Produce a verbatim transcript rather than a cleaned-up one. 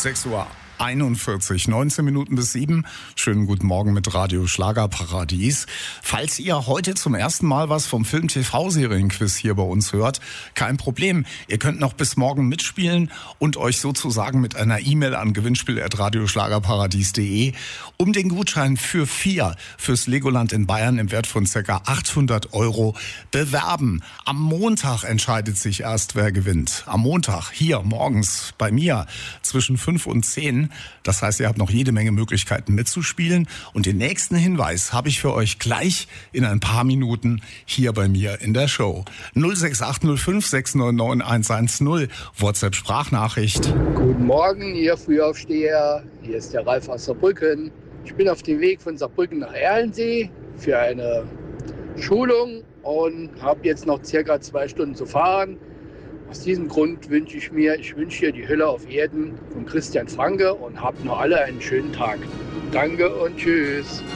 sechs Uhr einundvierzig, neunzehn Minuten bis sieben. Schönen guten Morgen mit Radio Schlagerparadies. Falls ihr heute zum ersten Mal was vom Film-T V-Serienquiz hier bei uns hört, kein Problem. Ihr könnt noch bis morgen mitspielen und euch sozusagen mit einer E-Mail an gewinnspiel at radioschlagerparadies punkt de um den Gutschein für vier fürs Legoland in Bayern im Wert von ca. achthundert Euro bewerben. Am Montag entscheidet sich erst, wer gewinnt. Am Montag, hier morgens bei mir zwischen fünf und zehn. Das heißt, ihr habt noch jede Menge Möglichkeiten mitzuspielen. Und den nächsten Hinweis habe ich für euch gleich in ein paar Minuten hier bei mir in der Show. null sechs acht null fünf sechs neun neun eins eins null, WhatsApp-Sprachnachricht. Guten Morgen, ihr Frühaufsteher. Hier ist der Ralf aus Saarbrücken. Ich bin auf dem Weg von Saarbrücken nach Erlensee für eine Schulung und habe jetzt noch circa zwei Stunden zu fahren. Aus diesem Grund wünsche ich mir, ich wünsche dir die Hölle auf Erden von Christian Franke und habt noch alle einen schönen Tag. Danke und tschüss.